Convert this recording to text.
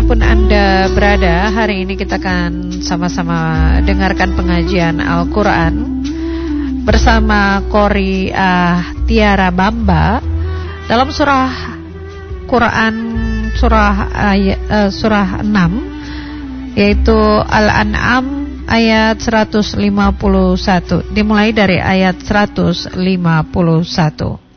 dimanapun Anda berada, hari ini kita akan sama-sama dengarkan pengajian Al-Quran bersama Qori Tiara Bamba dalam surah Quran surah 6, yaitu Al-An'am ayat 151. Dimulai dari ayat 151.